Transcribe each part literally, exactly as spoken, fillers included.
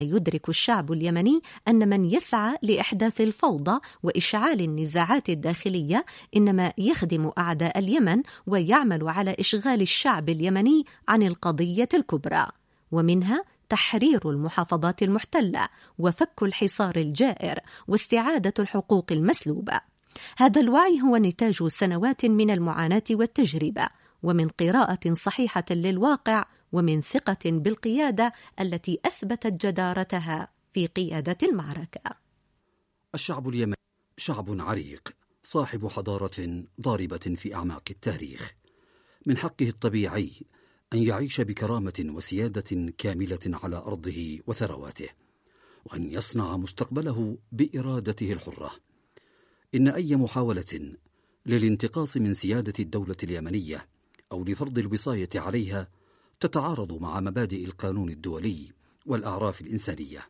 يدرك الشعب اليمني أن من يسعى لإحداث الفوضى وإشعال النزاعات الداخلية إنما يخدم أعداء اليمن ويعمل على إشغال الشعب اليمني عن القضية الكبرى، ومنها تحرير المحافظات المحتلة وفك الحصار الجائر واستعادة الحقوق المسلوبة. هذا الوعي هو نتاج سنوات من المعاناة والتجربة، ومن قراءة صحيحة للواقع، ومن ثقة بالقيادة التي أثبتت جدارتها في قيادة المعركة. الشعب اليمني شعب عريق صاحب حضارة ضاربة في أعماق التاريخ، من حقه الطبيعي أن يعيش بكرامة وسيادة كاملة على أرضه وثرواته، وأن يصنع مستقبله بإرادته الحرة. إن أي محاولة للانتقاص من سيادة الدولة اليمنية أو لفرض الوصاية عليها تتعارض مع مبادئ القانون الدولي والأعراف الإنسانية،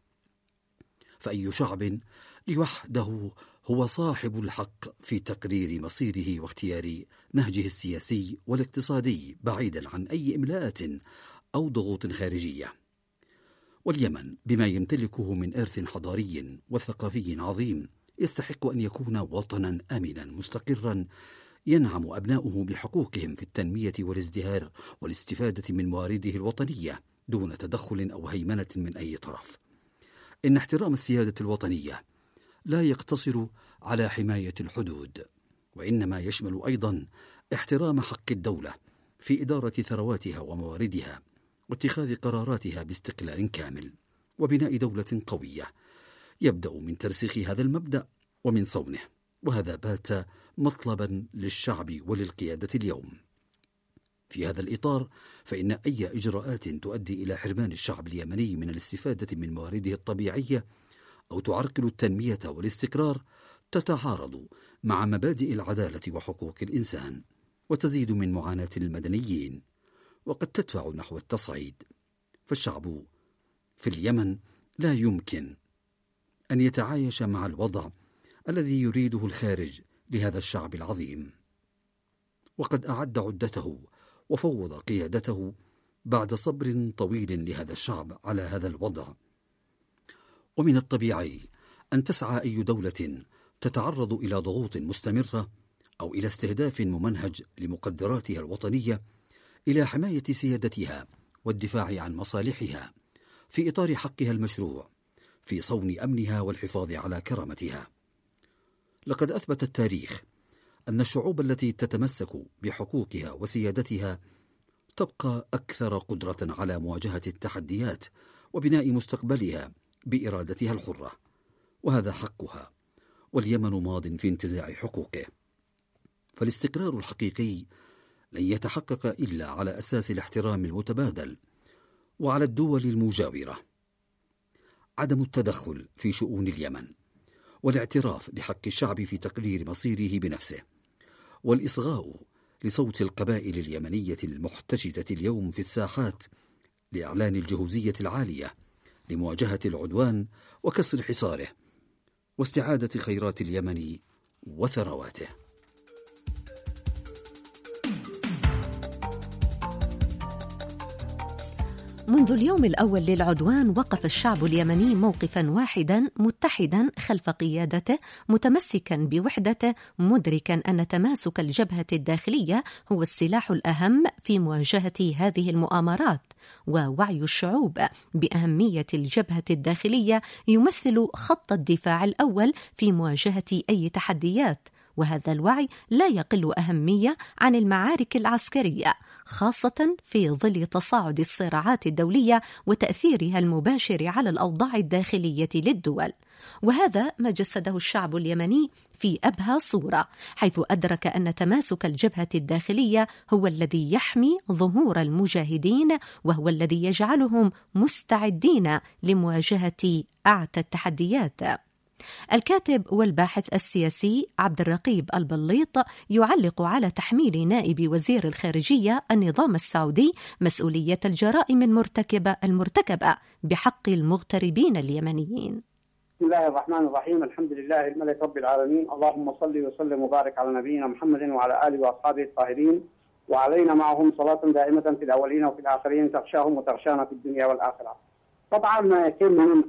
فأي شعب لوحده هو صاحب الحق في تقرير مصيره واختيار نهجه السياسي والاقتصادي بعيدا عن أي إملاءات أو ضغوط خارجية. واليمن بما يمتلكه من إرث حضاري وثقافي عظيم يستحق أن يكون وطنا آمنا مستقرا ينعم أبناؤه بحقوقهم في التنمية والازدهار والاستفادة من موارده الوطنية دون تدخل أو هيمنة من أي طرف. إن احترام السيادة الوطنية لا يقتصر على حماية الحدود، وإنما يشمل أيضا احترام حق الدولة في إدارة ثرواتها ومواردها واتخاذ قراراتها باستقلال كامل، وبناء دولة قوية يبدأ من ترسيخ هذا المبدأ ومن صونه، وهذا بات مطلبا للشعب وللقيادة اليوم. في هذا الإطار فإن أي إجراءات تؤدي إلى حرمان الشعب اليمني من الاستفادة من موارده الطبيعية أو تعرقل التنمية والاستقرار تتعارض مع مبادئ العدالة وحقوق الإنسان، وتزيد من معاناة المدنيين، وقد تدفع نحو التصعيد. فالشعب في اليمن لا يمكن أن يتعايش مع الوضع الذي يريده الخارج لهذا الشعب العظيم، وقد أعد عدته وفوض قيادته بعد صبر طويل لهذا الشعب على هذا الوضع. ومن الطبيعي أن تسعى أي دولة تتعرض إلى ضغوط مستمرة أو إلى استهداف ممنهج لمقدراتها الوطنية إلى حماية سيادتها والدفاع عن مصالحها في إطار حقها المشروع في صون أمنها والحفاظ على كرامتها. لقد أثبت التاريخ أن الشعوب التي تتمسك بحقوقها وسيادتها تبقى أكثر قدرة على مواجهة التحديات وبناء مستقبلها بإرادتها الحرة، وهذا حقها، واليمن ماض في انتزاع حقوقه. فالاستقرار الحقيقي لن يتحقق إلا على أساس الاحترام المتبادل وعلى الدول المجاورة. عدم التدخل في شؤون اليمن والاعتراف بحق الشعب في تقرير مصيره بنفسه، والإصغاء لصوت القبائل اليمنية المحتشدة اليوم في الساحات لإعلان الجهوزية العالية لمواجهة العدوان وكسر حصاره واستعادة خيرات اليمن وثرواته. منذ اليوم الأول للعدوان وقف الشعب اليمني موقفا واحدا متحدا خلف قيادته، متمسكا بوحدته، مدركا أن تماسك الجبهة الداخلية هو السلاح الأهم في مواجهة هذه المؤامرات. ووعي الشعوب بأهمية الجبهة الداخلية يمثل خط الدفاع الأول في مواجهة أي تحديات، وهذا الوعي لا يقل أهمية عن المعارك العسكرية، خاصة في ظل تصاعد الصراعات الدولية وتأثيرها المباشر على الأوضاع الداخلية للدول. وهذا ما جسده الشعب اليمني في أبهى صورة، حيث أدرك أن تماسك الجبهة الداخلية هو الذي يحمي ظهور المجاهدين، وهو الذي يجعلهم مستعدين لمواجهة أعتى التحديات. الكاتب والباحث السياسي عبد الرقيب البليط يعلق على تحميل نائب وزير الخارجية النظام السعودي مسؤولية الجرائم المرتكبة المرتكبة بحق المغتربين اليمنيين. بسم الله الرحمن الرحيم، الحمد لله الملك رب العالمين، اللهم صل وسلم وبارك على نبينا محمد وعلى آله وأصحابه الطاهرين، وعلينا معهم صلاة دائمة في الأولين وفي الآخرين تغشاهم وتغشانا في الدنيا والآخرة. طبعا كان من